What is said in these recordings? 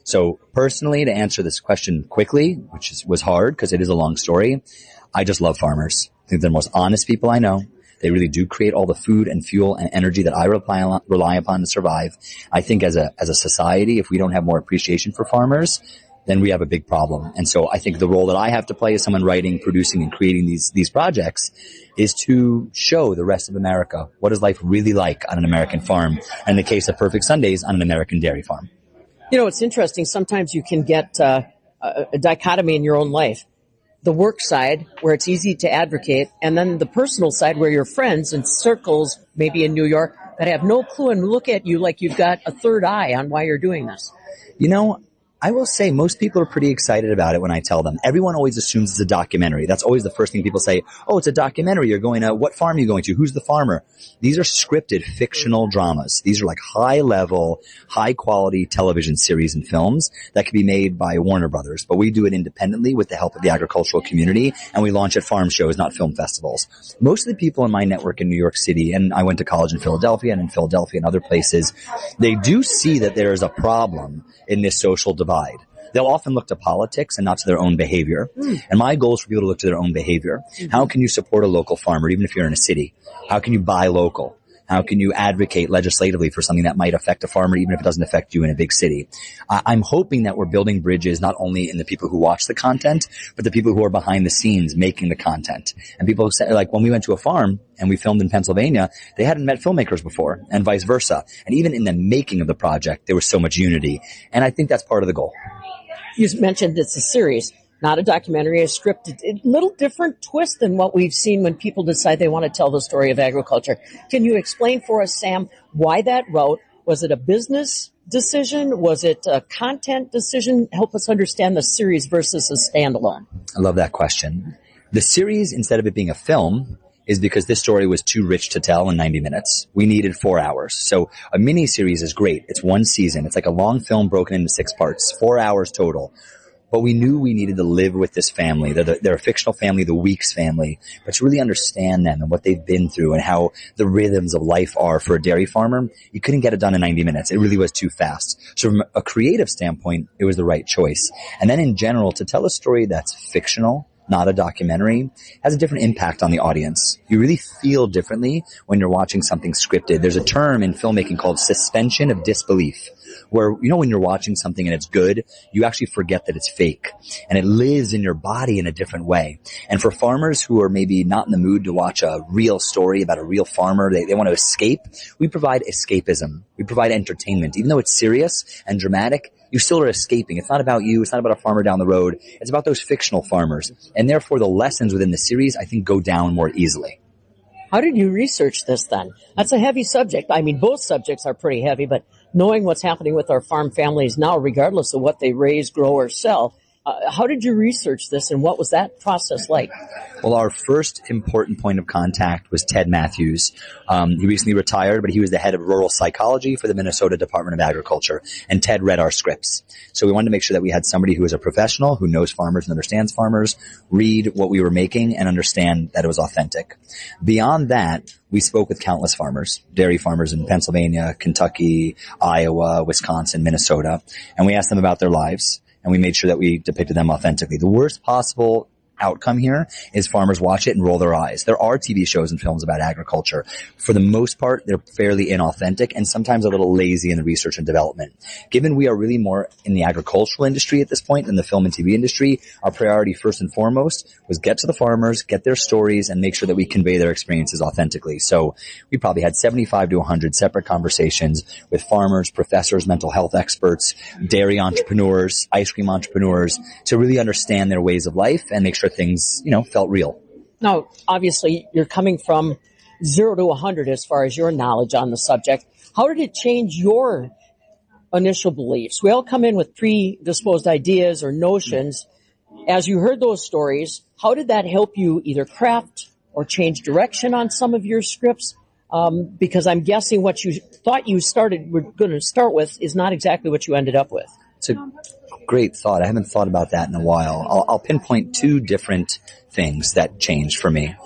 So personally, to answer this question quickly, was hard because it is a long story, I just love farmers. I think they're the most honest people I know. They really do create all the food and fuel and energy that I rely upon to survive. I think as a society, if we don't have more appreciation for farmers, then we have a big problem. And so I think the role that I have to play as someone writing, producing, and creating these projects is to show the rest of America what is life really like on an American farm, and in the case of Perfect Sundays, on an American dairy farm. You know, it's interesting. Sometimes you can get a dichotomy in your own life. The work side, where it's easy to advocate, and then the personal side, where your friends and circles, maybe in New York, that have no clue and look at you like you've got a third eye on why you're doing this. You know, I will say most people are pretty excited about it when I tell them. Everyone always assumes it's a documentary. That's always the first thing people say. Oh, it's a documentary. You're going to, what farm are you going to? Who's the farmer? These are scripted fictional dramas. These are like high level, high quality television series and films that can be made by Warner Brothers. But we do it independently with the help of the agricultural community, and we launch at farm shows, not film festivals. Most of the people in my network in New York City, and I went to college in Philadelphia and in Philadelphia and other places, they do see that there is a problem in this social divide. They'll often look to politics and not to their own behavior. And my goal is for people to look to their own behavior. How can you support a local farmer, even if you're in a city? How can you buy local? How can you advocate legislatively for something that might affect a farmer, even if it doesn't affect you in a big city? I'm hoping that we're building bridges not only in the people who watch the content, but the people who are behind the scenes making the content. And people say, like, when we went to a farm and we filmed in Pennsylvania, they hadn't met filmmakers before, and vice versa. And even in the making of the project, there was so much unity. And I think that's part of the goal. You mentioned it's a series, not a documentary, a scripted, a little different twist than what we've seen when people decide they want to tell the story of agriculture. Can you explain for us, Sam, why that route? Was it a business decision? Was it a content decision? Help us understand the series versus a standalone. I love that question. The series, instead of it being a film, is because this story was too rich to tell in 90 minutes. We needed 4 hours. So a mini series is great. It's one season. It's like a long film broken into 6 parts, 4 hours total. But we knew we needed to live with this family. They're a fictional family, the Weeks family, but to really understand them and what they've been through and how the rhythms of life are for a dairy farmer, you couldn't get it done in 90 minutes. It really was too fast. So from a creative standpoint, it was the right choice. And then in general, to tell a story that's fictional, not a documentary, has a different impact on the audience. You really feel differently when you're watching something scripted. There's a term in filmmaking called suspension of disbelief, where, you know, when you're watching something and it's good, you actually forget that it's fake, and it lives in your body in a different way. And for farmers who are maybe not in the mood to watch a real story about a real farmer, they want to escape, we provide escapism. We provide entertainment. Even though it's serious and dramatic, you still are escaping. It's not about you. It's not about a farmer down the road. It's about those fictional farmers. And therefore, the lessons within the series, I think, go down more easily. How did you research this then? That's a heavy subject. I mean, both subjects are pretty heavy, but knowing what's happening with our farm families now, regardless of what they raise, grow, or sell, how did you research this, and what was that process like? Well, our first important point of contact was Ted Matthews. He recently retired, but he was the head of rural psychology for the Minnesota Department of Agriculture, and Ted read our scripts. So we wanted to make sure that we had somebody who is a professional, who knows farmers and understands farmers, read what we were making and understand that it was authentic. Beyond that, we spoke with countless farmers, dairy farmers in Pennsylvania, Kentucky, Iowa, Wisconsin, Minnesota, and we asked them about their lives. And we made sure that we depicted them authentically. The worst possible outcome here is farmers watch it and roll their eyes. There are TV shows and films about agriculture. For the most part, they're fairly inauthentic and sometimes a little lazy in the research and development. Given we are really more in the agricultural industry at this point than the film and TV industry, our priority first and foremost was get to the farmers, get their stories, and make sure that we convey their experiences authentically. So we probably had 75 to 100 separate conversations with farmers, professors, mental health experts, dairy entrepreneurs, ice cream entrepreneurs, to really understand their ways of life and make sure things, felt real. Now, obviously, you're coming from 0 to 100 as far as your knowledge on the subject. How did it change your initial beliefs? We all come in with predisposed ideas or notions. As you heard those stories, how did that help you either craft or change direction on some of your scripts? Because I'm guessing what you thought you were going to start with is not exactly what you ended up with. It's a great thought. I haven't thought about that in a while. I'll pinpoint 2 different things that changed for me.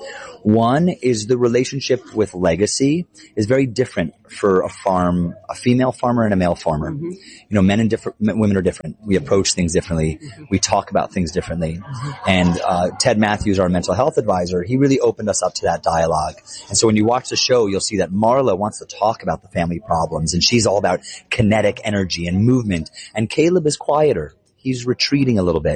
One is the relationship with legacy is very different for a female farmer and a male farmer. Mm-hmm. Women are different. We approach things differently. Mm-hmm. We talk about things differently. And Ted Matthews, our mental health advisor, he really opened us up to that dialogue. And so when you watch the show, you'll see that Marla wants to talk about the family problems, and she's all about kinetic energy and movement. And Caleb is quieter. He's retreating a little bit.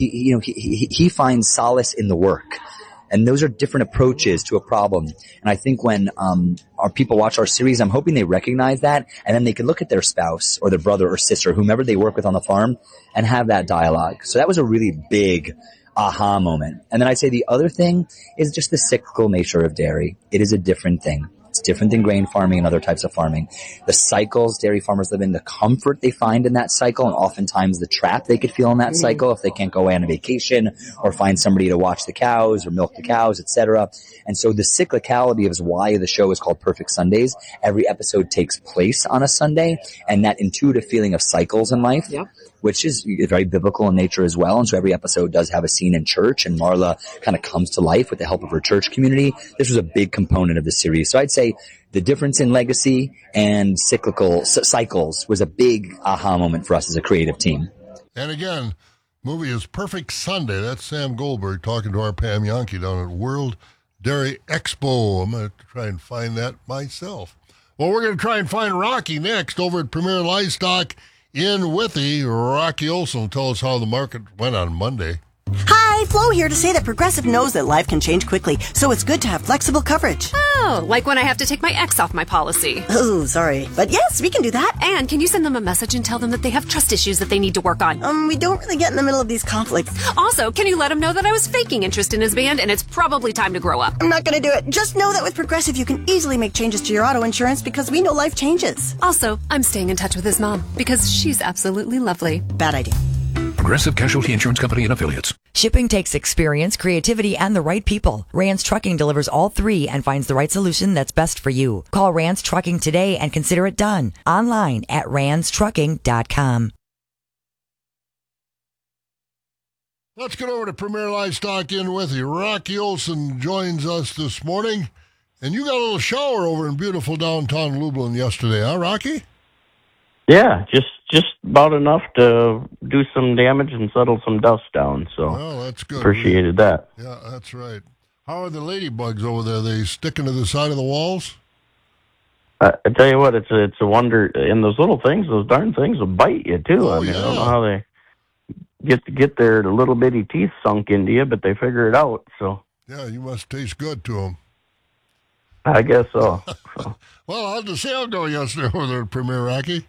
He finds solace in the work. And those are different approaches to a problem. And I think when our people watch our series, I'm hoping they recognize that, and then they can look at their spouse or their brother or sister, whomever they work with on the farm, and have that dialogue. So that was a really big aha moment. And then I'd say the other thing is just the cyclical nature of dairy. It is a different thing. It's different than grain farming and other types of farming. The cycles dairy farmers live in, the comfort they find in that cycle, and oftentimes the trap they could feel in that cycle if they can't go away on a vacation or find somebody to watch the cows or milk the cows, etc. And so the cyclicality is why the show is called Perfect Sundays. Every episode takes place on a Sunday, and that intuitive feeling of cycles in life, which is very biblical in nature as well. And so every episode does have a scene in church, and Marla kind of comes to life with the help of her church community. This was a big component of the series. So I'd say the difference in legacy and cyclical cycles was a big aha moment for us as a creative team. And again, movie is Perfect Sunday. That's Sam Goldberg talking to our Pam Yankee down at World Dairy Expo. I'm going to try and find that myself. Well, we're going to try and find Rocky next over at Premier Livestock in Withee. Rocky Olson will tell us how the market went on Monday. Hi, Flo here to say that Progressive knows that life can change quickly, so it's good to have flexible coverage. Oh, like when I have to take my ex off my policy. Oh, sorry. But yes, we can do that. And can you send them a message and tell them that they have trust issues that they need to work on? We don't really get in the middle of these conflicts. Also, can you let them know that I was faking interest in his band and it's probably time to grow up? I'm not going to do it. Just know that with Progressive, you can easily make changes to your auto insurance because we know life changes. Also, I'm staying in touch with his mom because she's absolutely lovely. Bad idea. Progressive Casualty Insurance Company and Affiliates. Shipping takes experience, creativity, and the right people. Rance Trucking delivers all three and finds the right solution that's best for you. Call Rance Trucking today and consider it done. Online at ranceTrucking.com. Let's get over to Premier Livestock in Withee. Rocky Olson joins us this morning. And you got a little shower over in beautiful downtown Lublin yesterday, huh, Rocky? Yeah, just about enough to do some damage and settle some dust down. So, well, that's good. Appreciated that. Yeah, that's right. How are the ladybugs over there? They sticking to the side of the walls? I tell you what, it's a wonder. And those little things, those darn things will bite you too. Oh, I mean, yeah. I don't know how they get their little bitty teeth sunk into you, but they figure it out. So, yeah, you must taste good to them. I guess so. Well, how'd the sale go yesterday over there at Premier, Rocky?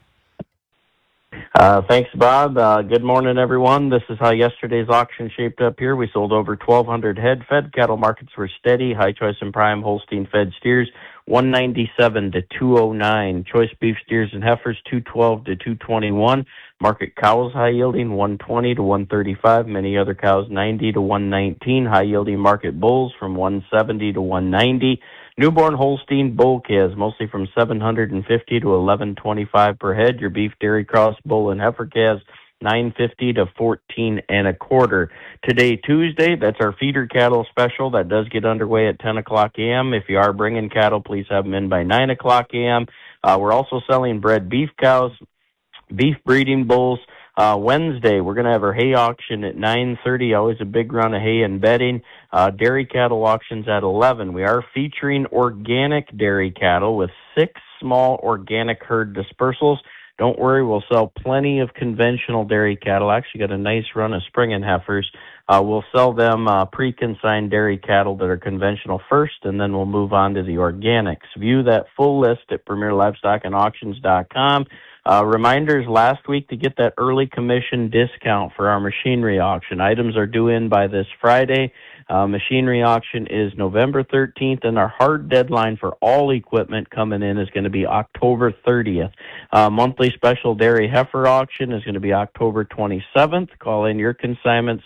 Thanks, Bob. Good morning, everyone. This is how yesterday's auction shaped up here. We sold over 1,200 head. Fed cattle markets were steady. High choice and prime Holstein fed steers, 197 to 209. Choice beef steers and heifers, 212 to 221. Market cows high yielding, 120 to 135. Many other cows, 90 to 119. High yielding market bulls from 170 to 190. Newborn Holstein bull calves, mostly from 750 to 1125 per head. Your beef dairy cross bull and heifer calves, 950 to 14 and a quarter. Today, Tuesday, that's our feeder cattle special. That does get underway at 10 o'clock a.m. If you are bringing cattle, please have them in by 9 o'clock a.m. We're also selling bred beef cows, beef breeding bulls. Wednesday, we're going to have our hay auction at 9:30. Always a big run of hay and bedding. Dairy cattle auctions at 11. We are featuring organic dairy cattle with 6 small organic herd dispersals. Don't worry, we'll sell plenty of conventional dairy cattle. Actually got a nice run of spring and heifers. We'll sell them pre-consigned dairy cattle that are conventional first, and then we'll move on to the organics. View that full list at PremierLivestockAndAuctions.com. Reminders last week to get that early commission discount for our machinery auction. Items are due in by this Friday. Machinery auction is November 13th, and our hard deadline for all equipment coming in is going to be October 30th. Monthly special dairy heifer auction is going to be October 27th. Call in your consignment,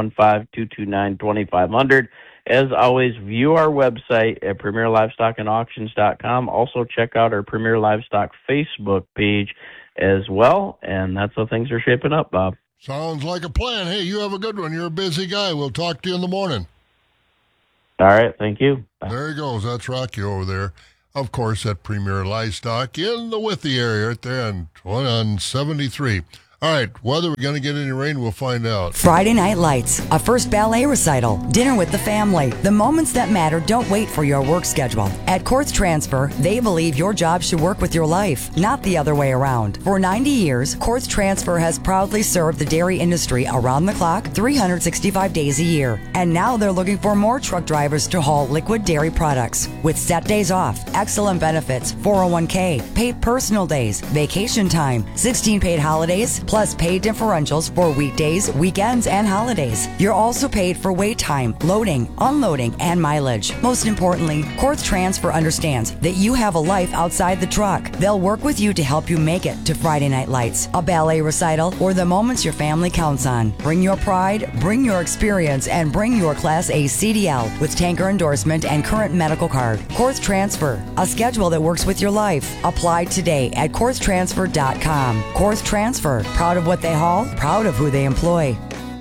715-229-2500. As always, view our website at PremierLivestockAndAuctions.com. Also, check out our Premier Livestock Facebook page as well. And that's how things are shaping up, Bob. Sounds like a plan. Hey, you have a good one. You're a busy guy. We'll talk to you in the morning. All right, thank you. Bye. There he goes. That's Rocky over there. Of course, at Premier Livestock in the Withee area right there on 73. All right, whether we're going to get any rain, we'll find out. Friday Night Lights, a first ballet recital, dinner with the family. The moments that matter don't wait for your work schedule. At Quartz Transfer, they believe your job should work with your life, not the other way around. For 90 years, Quartz Transfer has proudly served the dairy industry around the clock, 365 days a year. And now they're looking for more truck drivers to haul liquid dairy products. With set days off, excellent benefits, 401k, paid personal days, vacation time, 16 paid holidays, plus paid differentials for weekdays, weekends, and holidays. You're also paid for wait time, loading, unloading, and mileage. Most importantly, Quartz Transfer understands that you have a life outside the truck. They'll work with you to help you make it to Friday Night Lights, a ballet recital, or the moments your family counts on. Bring your pride, bring your experience, and bring your Class A CDL with tanker endorsement and current medical card. Quartz Transfer, a schedule that works with your life. Apply today at quartztransfer.com. Quartz Transfer, proud of what they haul, proud of who they employ.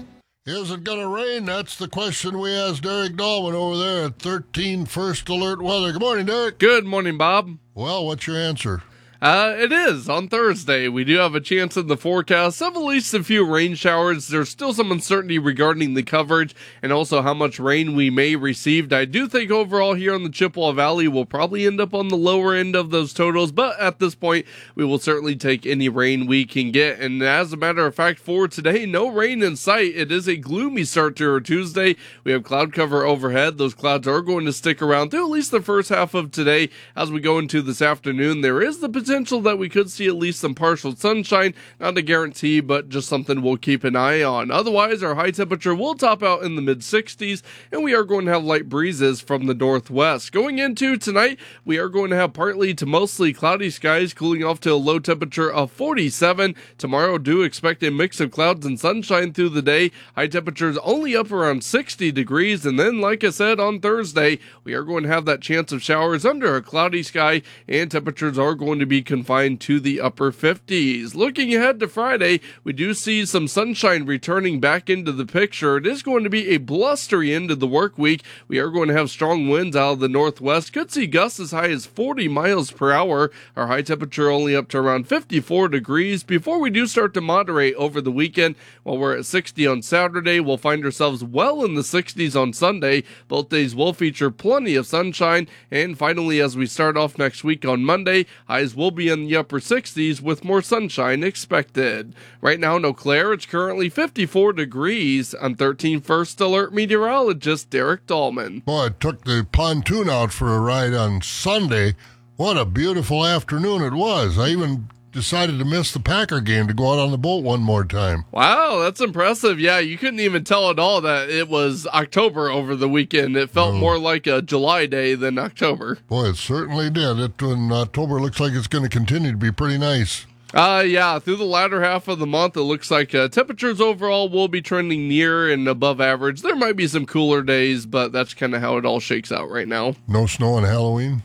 Is it going to rain? That's the question we asked Derek Dahlman over there at 13 First Alert Weather. Good morning, Derek. Good morning, Bob. Well, what's your answer? It is on Thursday. We do have a chance in the forecast of at least a few rain showers. There's still some uncertainty regarding the coverage and also how much rain we may receive. I do think overall here in the Chippewa Valley we'll probably end up on the lower end of those totals, but at this point we will certainly take any rain we can get. And as a matter of fact, for today, no rain in sight. It is a gloomy start to our Tuesday. We have cloud cover overhead. Those clouds are going to stick around through at least the first half of today. As we go into this afternoon, there is the potential that we could see at least some partial sunshine. Not a guarantee, but just something we'll keep an eye on. Otherwise, our high temperature will top out in the mid-60s, and we are going to have light breezes from the northwest. Going into tonight, we are going to have partly to mostly cloudy skies, cooling off to a low temperature of 47. Tomorrow, do expect a mix of clouds and sunshine through the day. High temperatures only up around 60 degrees, and then, like I said, on Thursday, we are going to have that chance of showers under a cloudy sky, and temperatures are going to be confined to the upper 50s. Looking ahead to Friday, we do see some sunshine returning back into the picture. It is going to be a blustery end of the work week. We are going to have strong winds out of the northwest. Could see gusts as high as 40 miles per hour. Our high temperature only up to around 54 degrees before we do start to moderate over the weekend. While we're at 60 on Saturday, we'll find ourselves well in the 60s on Sunday. Both days will feature plenty of sunshine. And finally, as we start off next week on Monday, highs will be in the upper 60s with more sunshine expected. Right now in Eau Claire, it's currently 54 degrees. I'm 13 First Alert meteorologist Derek Dahlman. Boy, I took the pontoon out for a ride on Sunday. What a beautiful afternoon it was. I even decided to miss the Packer game to go out on the boat one more time. Wow, that's impressive. Yeah, you couldn't even tell at all that it was October over the weekend. It felt more like a July day than October. Boy, it certainly did. In October looks like it's going to continue to be pretty nice. Yeah, through the latter half of the month, it looks like temperatures overall will be trending near and above average. There might be some cooler days, but that's kind of how it all shakes out right now. No snow on Halloween?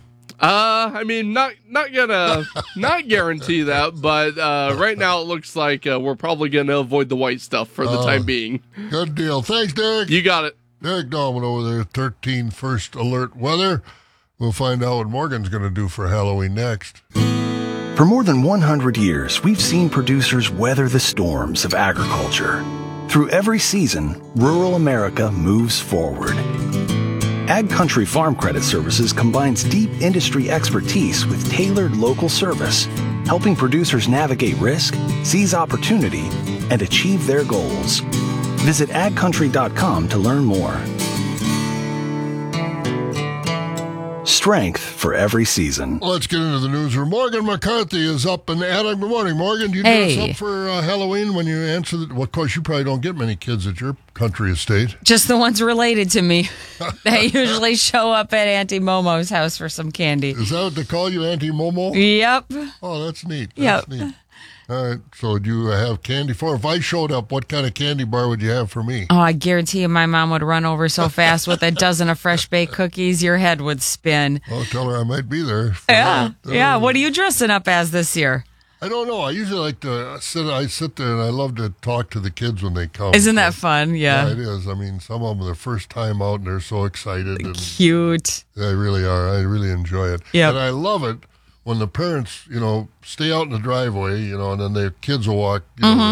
I mean, not gonna not guarantee that, but right now it looks like we're probably gonna avoid the white stuff for the time being. Good deal. Thanks, Derek. You got it. Derek Dahlman over there, 13 First Alert Weather. We'll find out what Morgan's gonna do for Halloween next. For more than 100 years, we've seen producers weather the storms of agriculture. Through every season, rural America moves forward. Ag Country Farm Credit Services combines deep industry expertise with tailored local service, helping producers navigate risk, seize opportunity, and achieve their goals. Visit agcountry.com to learn more. Strength for every season. Let's get into the newsroom. Morgan McCarthy is up in Adam. Good morning, Morgan. Do you dress up for Halloween when you answer the... Well, of course, you probably don't get many kids at your country estate. Just the ones related to me. They usually show up at Auntie Momo's house for some candy. Is that what they call you, Auntie Momo? Yep. Oh, that's neat. That's neat. All right, so do you have candy for? If I showed up, what kind of candy bar would you have for me? Oh, I guarantee you my mom would run over so fast with a dozen of fresh baked cookies, your head would spin. Well, tell her I might be there. Yeah. What are you dressing up as this year? I don't know. I usually like to sit there and I love to talk to the kids when they come. Isn't that fun? Yeah. Yeah, it is. I mean, some of them are their first time out and they're so excited. And cute. They really are. I really enjoy it. Yep. And I love it when the parents, stay out in the driveway, and then their kids will walk,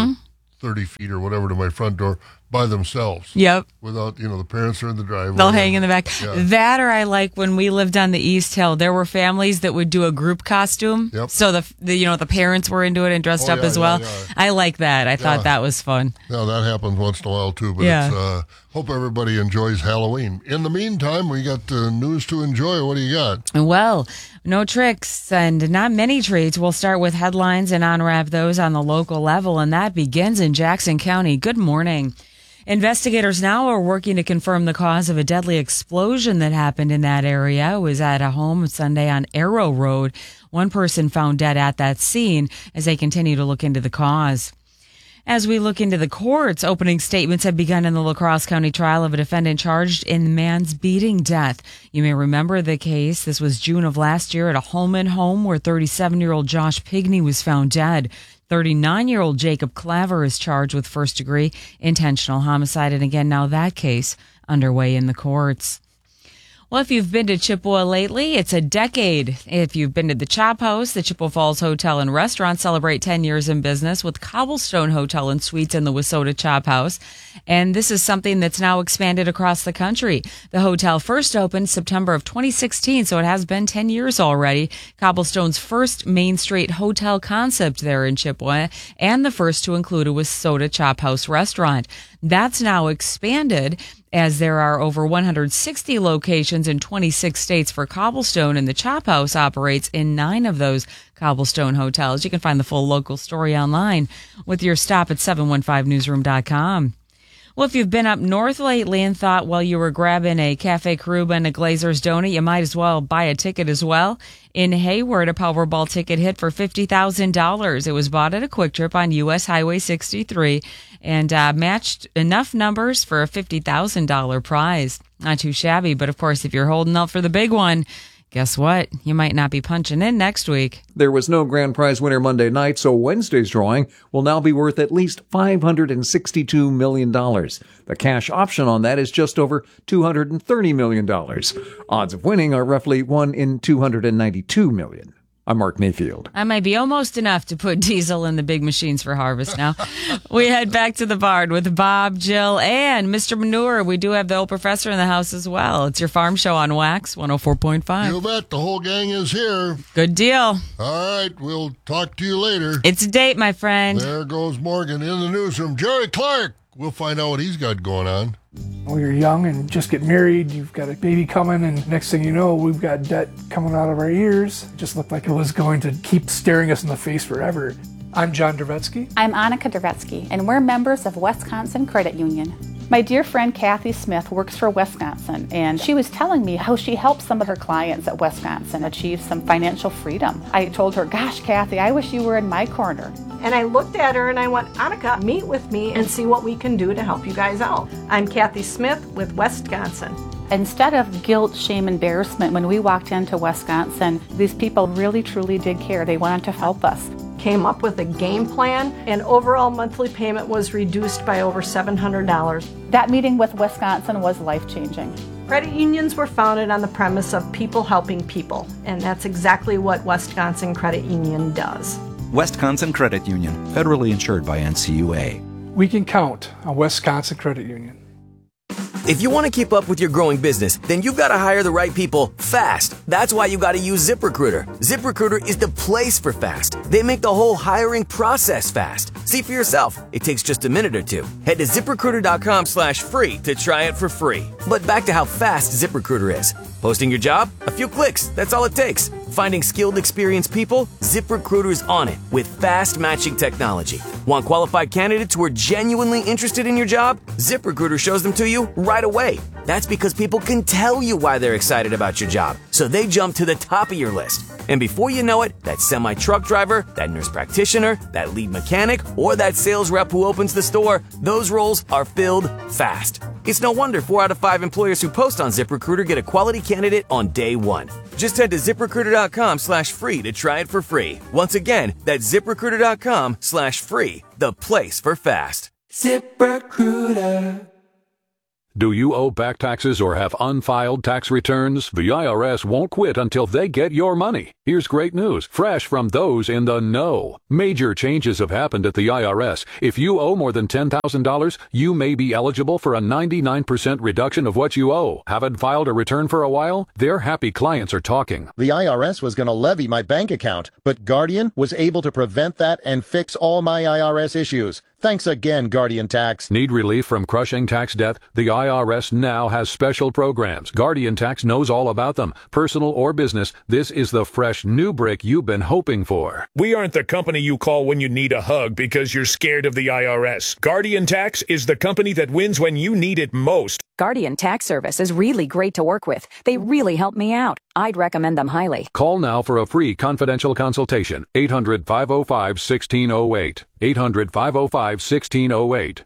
30 feet or whatever to my front door by themselves. Yep. Without, the parents are in the driveway. They'll hang in the back. Yeah. That, or I like when we lived on the East Hill, there were families that would do a group costume. Yep. So the parents were into it and dressed up as well. Yeah. I like that. I thought that was fun. Yeah, that happens once in a while too, but it's, hope everybody enjoys Halloween. In the meantime, we got news to enjoy. What do you got? Well, no tricks and not many treats. We'll start with headlines and unwrap those on the local level, and that begins in Jackson County. Good morning. Investigators now are working to confirm the cause of a deadly explosion that happened in that area. It was at a home Sunday on Arrow Road. One person found dead at that scene as they continue to look into the cause. As we look into the courts, opening statements have begun in the La Crosse County trial of a defendant charged in the man's beating death. You may remember the case. This was June of last year at a Holman home where 37-year-old Josh Pigney was found dead. 39-year-old Jacob Claver is charged with first-degree intentional homicide. And again, now that case underway in the courts. Well, if you've been to Chippewa lately, it's a decade. If you've been to the Chop House, the Chippewa Falls Hotel and Restaurant celebrate 10 years in business with Cobblestone Hotel and Suites in the Wissota Chop House. And this is something that's now expanded across the country. The hotel first opened September of 2016, so it has been 10 years already. Cobblestone's first Main Street hotel concept there in Chippewa, and the first to include a Wissota Chop House restaurant. That's now expanded as there are over 160 locations in 26 states for Cobblestone, and the Chop House operates in 9 of those Cobblestone hotels. You can find the full local story online with your stop at 715newsroom.com. Well, if you've been up north lately and thought while you were grabbing a Cafe Caruba and a Glazer's donut, you might as well buy a ticket as well. In Hayward, a Powerball ticket hit for $50,000. It was bought at a Quick Trip on U.S. Highway 63 and matched enough numbers for a $50,000 prize. Not too shabby, but of course, if you're holding out for the big one, guess what? You might not be punching in next week. There was no grand prize winner Monday night, so Wednesday's drawing will now be worth at least $562 million. The cash option on that is just over $230 million. Odds of winning are roughly 1 in 292 million. I'm Mark Mayfield. That might be almost enough to put diesel in the big machines for harvest now. We head back to the barn with Bob, Jill, and Mr. Manure. We do have the old professor in the house as well. It's your farm show on Wax 104.5. You bet. The whole gang is here. Good deal. All right. We'll talk to you later. It's a date, my friend. There goes Morgan in the newsroom. Jerry Clark. We'll find out what he's got going on. When you're young and just get married, you've got a baby coming, and next thing you know, we've got debt coming out of our ears. It just looked like it was going to keep staring us in the face forever. I'm John Dervetsky. I'm Annika Dervetsky, and we're members of Wisconsin Credit Union. My dear friend Kathy Smith works for Wisconsin, and she was telling me how she helped some of her clients at Wisconsin achieve some financial freedom. I told her, gosh, Kathy, I wish you were in my corner. And I looked at her and I went, Annika, meet with me and see what we can do to help you guys out. I'm Kathy Smith with Wisconsin. Instead of guilt, shame, embarrassment, when we walked into Wisconsin, these people really, truly did care. They wanted to help us. Came up with a game plan, and overall monthly payment was reduced by over $700. That meeting with Wisconsin was life-changing. Credit unions were founded on the premise of people helping people, and that's exactly what Wisconsin Credit Union does. Wisconsin Credit Union, federally insured by NCUA. We can count on Wisconsin Credit Union. If you want to keep up with your growing business, then you've got to hire the right people fast. That's why you got to use ZipRecruiter. ZipRecruiter is the place for fast. They make the whole hiring process fast. See for yourself. It takes just a minute or two. Head to ZipRecruiter.com/free to try it for free. But back to how fast ZipRecruiter is. Posting your job? A few clicks. That's all it takes. Finding skilled, experienced people? ZipRecruiter's on it with fast matching technology. Want qualified candidates who are genuinely interested in your job? ZipRecruiter shows them to you right away. That's because people can tell you why they're excited about your job, so they jump to the top of your list. And before you know it, that semi-truck driver, that nurse practitioner, that lead mechanic, or that sales rep who opens the store, those roles are filled fast. It's no wonder 4 out of 5 employers who post on ZipRecruiter get a quality candidate on day one. Just head to ZipRecruiter.com/free to try it for free. Once again, that's ZipRecruiter.com/free, the place for fast. ZipRecruiter. Do you owe back taxes or have unfiled tax returns? The IRS won't quit until they get your money. Here's great news, fresh from those in the know. Major changes have happened at the IRS. If you owe more than $10,000, you may be eligible for a 99% reduction of what you owe. Haven't filed a return for a while? Their happy clients are talking. The IRS was going to levy my bank account, but Guardian was able to prevent that and fix all my IRS issues. Thanks again, Guardian Tax. Need relief from crushing tax debt? The IRS now has special programs. Guardian Tax knows all about them. Personal or business, this is the fresh new brick you've been hoping for. We aren't the company you call when you need a hug because you're scared of the IRS. Guardian Tax is the company that wins when you need it most. Guardian Tax Service is really great to work with. They really help me out. I'd recommend them highly. Call now for a free confidential consultation. 800-505-1608. 800-505-1608.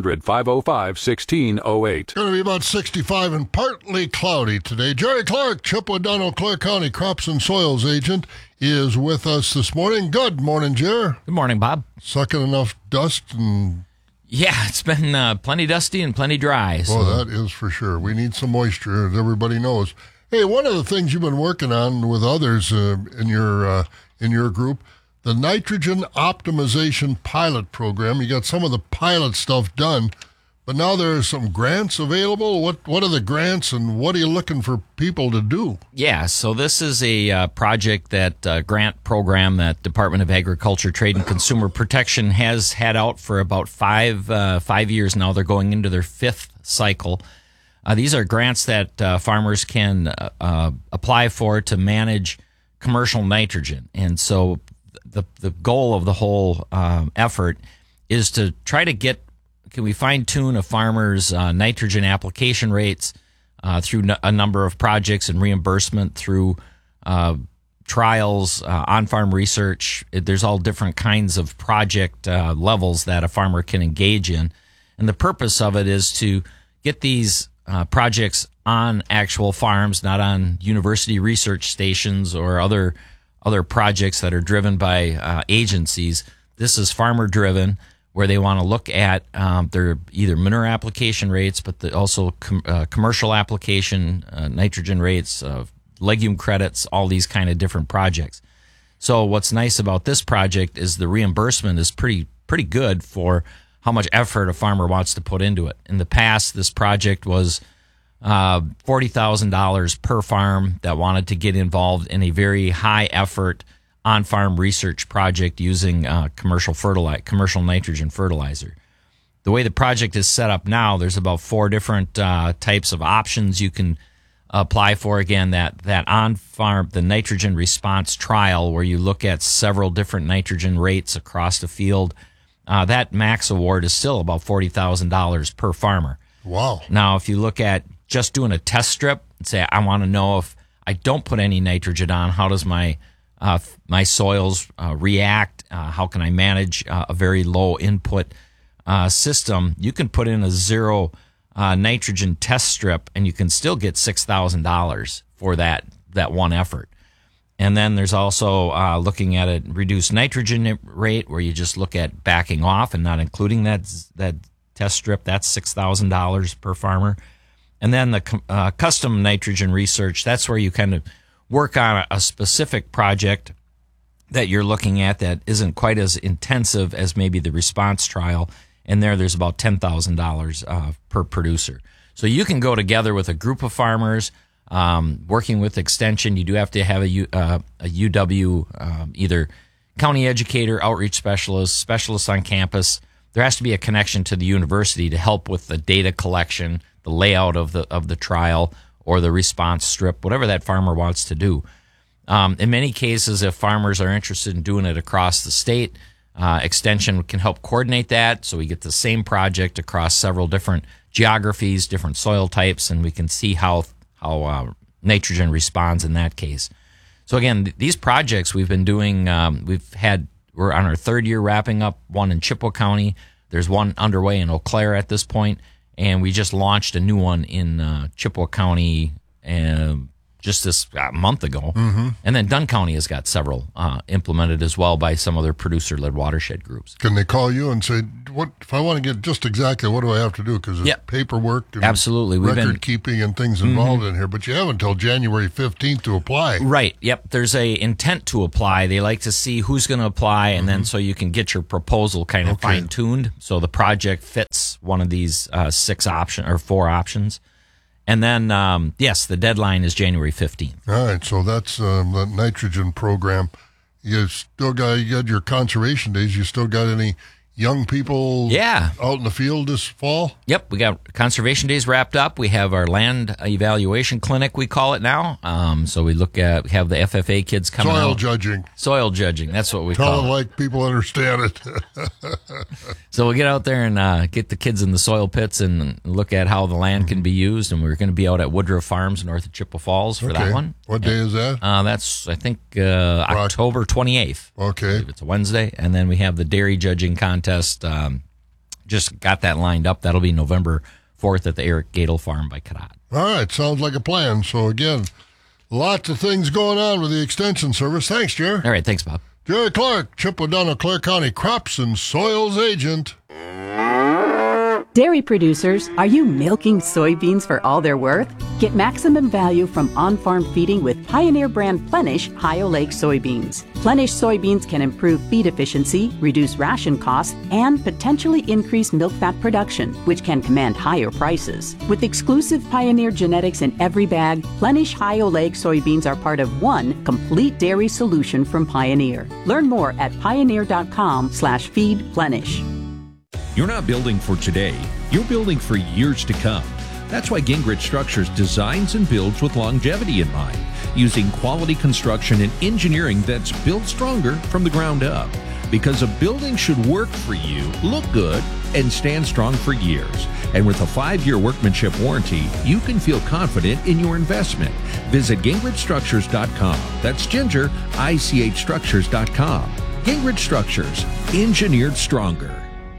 800-505-1608. Going to be about 65 and partly cloudy today. Jerry Clark, Chippewa Dunn, Clare County Crops and Soils Agent, is with us this morning. Good morning, Jer. Good morning, Bob. Sucking enough dust and... Yeah, it's been plenty dusty and plenty dry. So. Well, that is for sure. We need some moisture, as everybody knows. Hey, one of the things you've been working on with others in your group, the nitrogen optimization pilot program. You got some of the pilot stuff done, but now there are some grants available. What are the grants, and what are you looking for people to do? Yeah, so this is a project that grant program that Department of Agriculture, Trade, and Consumer Protection has had out for about 5 years now. They're going into their 5th cycle. These are grants that farmers can apply for to manage commercial nitrogen. And so the goal of the whole effort is to try to can we fine-tune a farmer's nitrogen application rates through a number of projects and reimbursement through trials, on-farm research. There's all different kinds of project levels that a farmer can engage in. And the purpose of it is to get these projects on actual farms, not on university research stations or other projects that are driven by agencies. This is farmer-driven, where they want to look at their either manure application rates, but also commercial application, nitrogen rates, legume credits, all these kind of different projects. So what's nice about this project is the reimbursement is pretty good for how much effort a farmer wants to put into it. In the past, this project was $40,000 per farm that wanted to get involved in a very high effort on-farm research project using commercial nitrogen fertilizer. The way the project is set up now, there's about 4 different types of options you can apply for. Again, that on-farm, the nitrogen response trial, where you look at several different nitrogen rates across the field. That max award is still about $40,000 per farmer. Wow. Now, if you look at just doing a test strip and say, I want to know if I don't put any nitrogen on, how does my soils react? How can I manage a very low input system? You can put in a 0 nitrogen test strip, and you can still get $6,000 for that one effort. And then there's also looking at a reduced nitrogen rate, where you just look at backing off and not including that test strip. That's $6,000 per farmer. And then the custom nitrogen research, that's where you kind of work on a specific project that you're looking at that isn't quite as intensive as maybe the response trial. And there's about $10,000 per producer. So you can go together with a group of farmers, working with Extension. You do have to have a UW, either county educator, outreach specialist on campus. There has to be a connection to the university to help with the data collection, the layout of the trial, or the response strip, whatever that farmer wants to do. In many cases, if farmers are interested in doing it across the state, Extension can help coordinate that, so we get the same project across several different geographies, different soil types, and we can see how nitrogen responds in that case. So again, these projects we've been doing, we're on our 3rd year wrapping up one in Chippewa County. There's one underway in Eau Claire at this point, and we just launched a new one in Chippewa County just this month ago. Mm-hmm. And then Dunn County has got several implemented as well by some other producer-led watershed groups. Can they call you and say, "What if I want to get just exactly what do I have to do?" Because there's paperwork and absolutely. record keeping and things involved in here. But you have until January 15th to apply. Right. Yep. There's a intent to apply. They like to see who's going to apply, and then so you can get your proposal kind of fine-tuned so the project fits one of these 4 options. And then, yes, the deadline is January 15th. All right, so that's the nitrogen program. You got your conservation days. You still got any young people out in the field this fall? Yep, we got conservation days wrapped up. We have our land evaluation clinic, we call it now. So we have the FFA kids coming out. Soil judging, that's what we Tell call it. it. Like people understand it. So we'll get out there and get the kids in the soil pits and look at how the land can be used. And we're going to be out at Woodruff Farms north of Chippewa Falls for that one. What day is that? That's, I think, October 28th. Okay. It's a Wednesday. And then we have the dairy judging contest. Just got that lined up. That'll be November 4th at the Eric Gadel Farm by Cadott. All right. Sounds like a plan. So, again, lots of things going on with the Extension Service. Thanks, Jerry. All right. Thanks, Bob. Jerry Clark, Chippewa Clare County Crops and Soils Agent. Dairy producers, are you milking soybeans for all they're worth? Get maximum value from on-farm feeding with Pioneer brand Plenish Ohio Lake soybeans. Plenish soybeans can improve feed efficiency, reduce ration costs, and potentially increase milk fat production, which can command higher prices. With exclusive Pioneer genetics in every bag, Plenish Ohio Lake soybeans are part of one complete dairy solution from Pioneer. Learn more at pioneer.com/feedplenish. You're not building for today, you're building for years to come. That's why Gingrich Structures designs and builds with longevity in mind, using quality construction and engineering that's built stronger from the ground up. Because a building should work for you, look good, and stand strong for years. And with a 5-year workmanship warranty, you can feel confident in your investment. Visit GingrichStructures.com. That's Ginger, ICHStructures.com. Gingrich Structures, engineered stronger.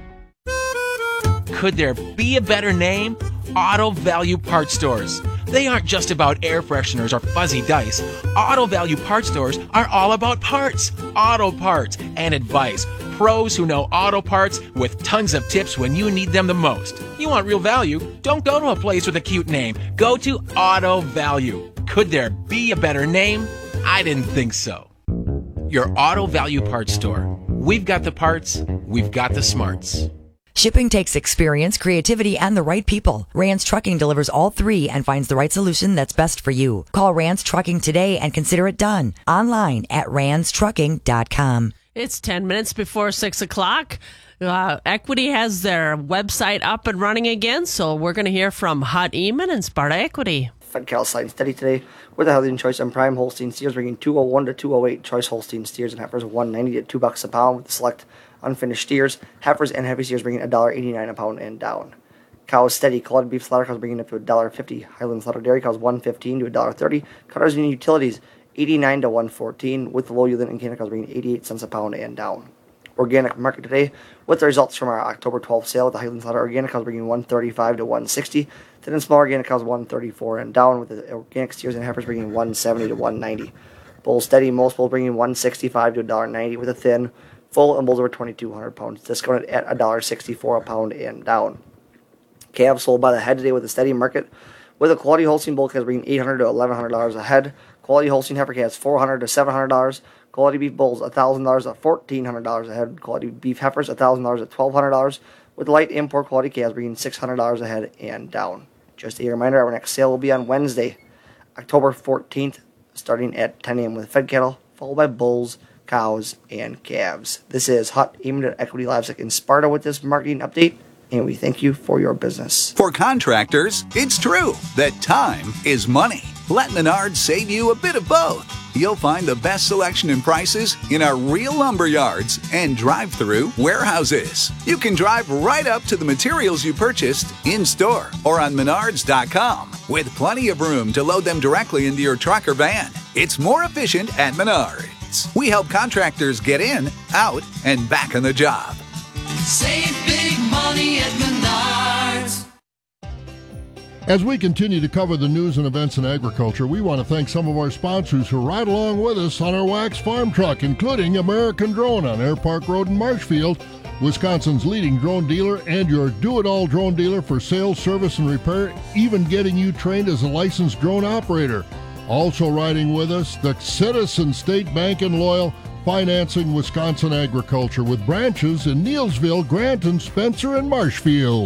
Could there be a better name? Auto Value Parts Stores. They aren't just about air fresheners or fuzzy dice. Auto Value Parts Stores are all about parts, auto parts, and advice. Pros who know auto parts with tons of tips when you need them the most. You want real value? Don't go to a place with a cute name. Go to Auto Value. Could there be a better name? I didn't think so. Your Auto Value Parts Store. We've got the parts, we've got the smarts. Shipping takes experience, creativity, and the right people. Rance Trucking delivers all 3 and finds the right solution that's best for you. Call Rance Trucking today and consider it done. Online at ranstrucking.com. It's 10 minutes before 6 o'clock. Equity has their website up and running again, so we're going to hear from Hut Eamon and Sparta Equity. Fed cattle sliding steady today with a healthy choice on prime Holstein steers bringing 201 to 208. Choice Holstein steers and heifers 190 to $2 a pound with the select unfinished steers. Heifers and heavy steers bringing $1.89 a pound and down. Cows steady. Quality beef slaughter cows bringing up to $1.50. Highland slaughter dairy cows $1.15 to $1.30. Cutters and utilities $89 to $1.14 with the low yield and Canada cows bringing 88 cents a pound and down. Organic market today with the results from our October 12th sale with the Highland slaughter organic cows bringing $135 to $160. Thin and small organic cows $134 and down with the organic steers and heifers bringing $170 to $190. Bulls steady. Most bulls bringing $165 to $1.90 with a thin. Full and bulls over 2,200 pounds, discounted at $1.64 a pound and down. Calves sold by the head today with a steady market, with a quality Holstein bull calves bringing $800 to $1,100 a head. Quality Holstein heifer calves $400 to $700. Quality beef bulls $1,000 to $1,400 a head. Quality beef heifers $1,000 to $1,200, with light import quality calves bringing $600 a head and down. Just a reminder, our next sale will be on Wednesday, October 14th, starting at 10 a.m. with fed cattle, followed by bulls, cows, and calves. This is Hut Eamon at Equity Livestock in Sparta with this marketing update, and we thank you for your business. For contractors, it's true that time is money. Let Menards save you a bit of both. You'll find the best selection and prices in our real lumber yards and drive-through warehouses. You can drive right up to the materials you purchased in-store or on Menards.com with plenty of room to load them directly into your truck or van. It's more efficient at Menards. We help contractors get in, out, and back on the job. Save big money at Menards. As we continue to cover the news and events in agriculture, we want to thank some of our sponsors who ride along with us on our Wax Farm Truck, including American Drone on Air Park Road in Marshfield, Wisconsin's leading drone dealer and your do-it-all drone dealer for sales, service, and repair, even getting you trained as a licensed drone operator. Also riding with us, the Citizen State Bank and Loyal, financing Wisconsin agriculture with branches in Neelsville, Granton, Spencer, and Marshfield.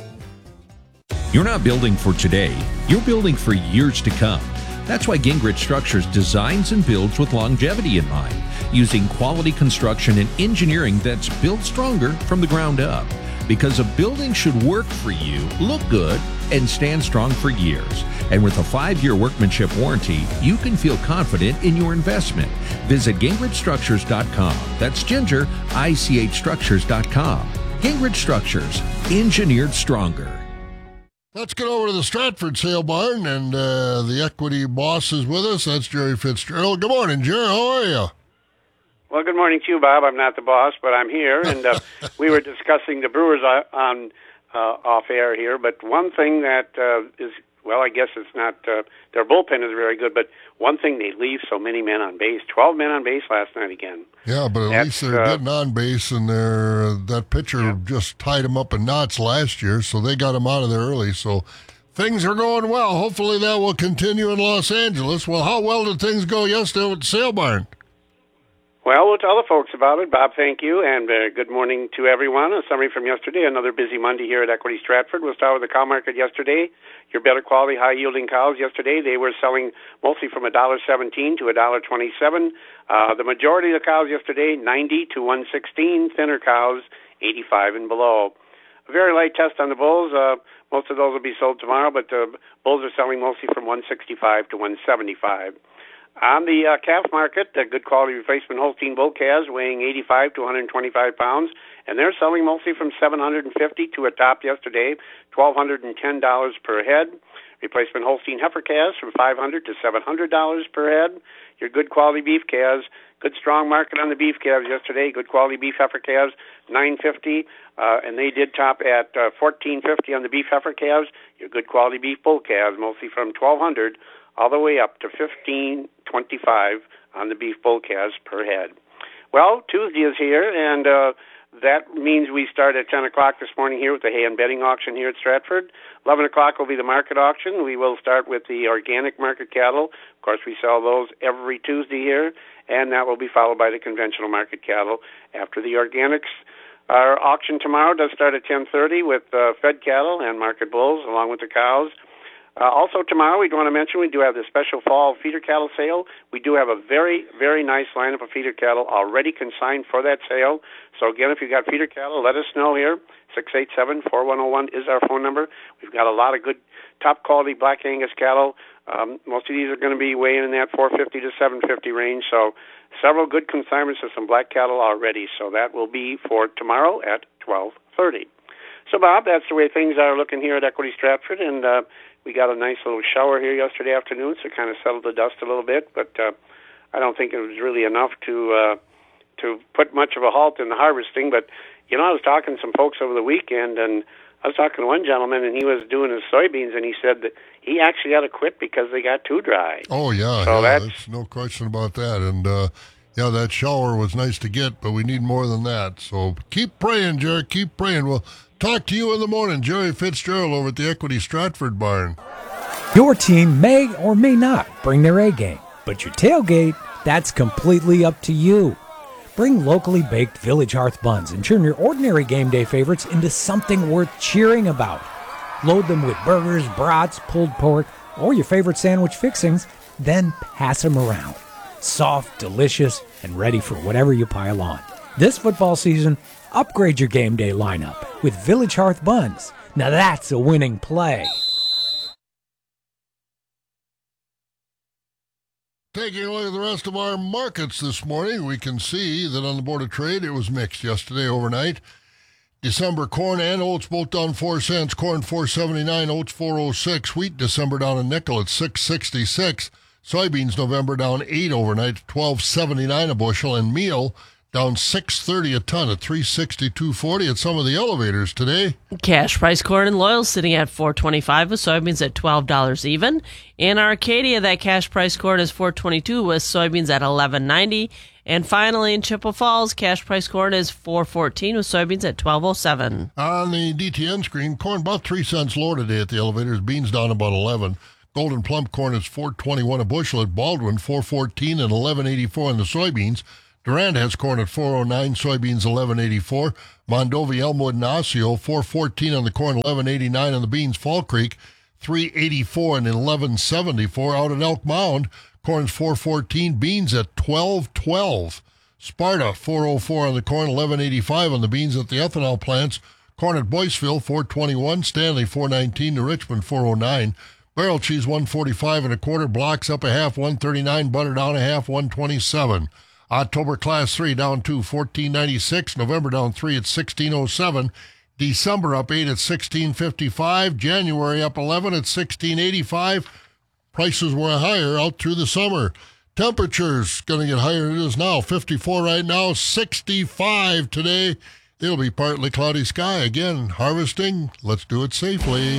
You're not building for today, you're building for years to come. That's why Gingrich Structures designs and builds with longevity in mind, using quality construction and engineering that's built stronger from the ground up. Because a building should work for you, look good, and stand strong for years. And with a 5-year workmanship warranty, you can feel confident in your investment. Visit GingrichStructures.com. That's Ginger, ICH Structures.com. Gingrich Structures, engineered stronger. Let's get over to the Stratford Sale Barn, and the equity boss is with us. That's Jerry Fitzgerald. Good morning, Jerry. How are you? Well, good morning to you, Bob. I'm not the boss, but I'm here, and we were discussing the Brewers on off air here. But one thing that is, well, I guess it's not their bullpen is very good, but one thing, they leave so many men on base. 12 men on base last night again. Yeah, but at least they're getting on base, and that pitcher just tied him up in knots last year, so they got him out of there early. So things are going well. Hopefully that will continue in Los Angeles. Well, how well did things go yesterday with the Sale Barn? Well, we'll tell the folks about it. Bob, thank you, and good morning to everyone. A summary from yesterday, another busy Monday here at Equity Stratford. We'll start with the cow market yesterday. Your better quality, high-yielding cows yesterday, they were selling mostly from $1.17 to $1.27. The majority of the cows yesterday, 90 to 116. Thinner cows, 85 and below. A very light test on the bulls. Most of those will be sold tomorrow, but the bulls are selling mostly from 165 to 175. On the calf market, the good quality replacement Holstein bull calves weighing 85 to 125 pounds, and they're selling mostly from $750 to a top yesterday, $1,210 per head. Replacement Holstein heifer calves from $500 to $700 per head. Your good quality beef calves, good strong market on the beef calves yesterday. Good quality beef heifer calves, $950, and they did top at $1,450 on the beef heifer calves. Your good quality beef bull calves, mostly from $1,200 all the way up to $1,525 on the beef bull calves per head. Well, Tuesday is here, and that means we start at 10 o'clock this morning here with the hay and bedding auction here at Stratford. 11 o'clock will be the market auction. We will start with the organic market cattle. Of course, we sell those every Tuesday here, and that will be followed by the conventional market cattle after the organics. Our auction tomorrow does start at 10:30 with fed cattle and market bulls along with the cows. Also tomorrow, we do want to mention we do have the special fall feeder cattle sale. We do have a very, very nice lineup of feeder cattle already consigned for that sale. So again, if you got feeder cattle, let us know here. 687-4101 is our phone number. We've got a lot of good, top quality Black Angus cattle. Most of these are going to be weighing in that 450 to 750 range. So several good consignments of some black cattle already. So that will be for tomorrow at 12:30. So Bob, that's the way things are looking here at Equity Stratford, and we got a nice little shower here yesterday afternoon, so it kind of settled the dust a little bit, but I don't think it was really enough to put much of a halt in the harvesting. But, you know, I was talking to some folks over the weekend, and I was talking to one gentleman, and he was doing his soybeans, and he said that he actually had to quit because they got too dry. Oh, yeah, so there's no question about that. And, yeah, that shower was nice to get, but we need more than that. So keep praying, Jerry, keep praying. We'll talk to you in the morning. Jerry Fitzgerald over at the Equity Stratford Barn. Your team may or may not bring their A game, but your tailgate, that's completely up to you. Bring locally baked Village Hearth buns and turn your ordinary game day favorites into something worth cheering about. Load them with burgers, brats, pulled pork, or your favorite sandwich fixings, then pass them around. Soft, delicious, and ready for whatever you pile on. This football season, upgrade your game day lineup with Village Hearth buns. Now that's a winning play. Taking a look at the rest of our markets this morning, we can see that on the Board of Trade, it was mixed yesterday overnight. December corn and oats both down 4 cents. Corn $4.79, oats $4.06. Wheat December down a nickel at $6.66. Soybeans November down 8 overnight, $12.79 a bushel, and meal down $6.30 a ton at $362.40 at some of the elevators today. Cash price corn and loyal sitting at $4.25 with soybeans at $12 even. In Arcadia, that cash price corn is $4.22 with soybeans at $11.90. And finally, in Chippewa Falls, cash price corn is $4.14 with soybeans at $12.07. On the DTN screen, corn about 3 cents lower today at the elevators. Beans down about 11. Golden plump corn is $4.21 a bushel at Baldwin, $4.14 and $11.84 in the soybeans. Durand has corn at $4.09, soybeans $11.84. Mondovi, Elmwood, and Osseo, $4.14 on the corn, $11.89 on the beans. Fall Creek, $3.84 and $11.74. Out at Elk Mound, corn's $4.14, beans at $12.12. Sparta, $4.04 on the corn, $11.85 on the beans at the ethanol plants. Corn at Boyceville, $4.21. Stanley, $4.19 to Richmond, $4.09. Barrel cheese, $1.45 and a quarter. Blocks up a half, $1.39. Butter down a half, $1.27. October Class 3 down 2, $14.96. November down 3 at $16.07. December up 8 at $16.55. January up 11 at $16.85. Prices were higher out through the summer. Temperatures going to get higher than it is now. 54 right now, 65 today. It'll be partly cloudy sky. Again, harvesting, let's do it safely.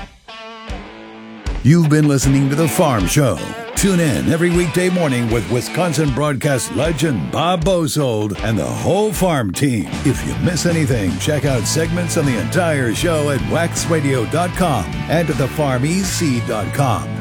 You've been listening to The Farm Show. Tune in every weekday morning with Wisconsin broadcast legend Bob Bosold and the whole farm team. If you miss anything, check out segments on the entire show at waxradio.com and at thefarmec.com.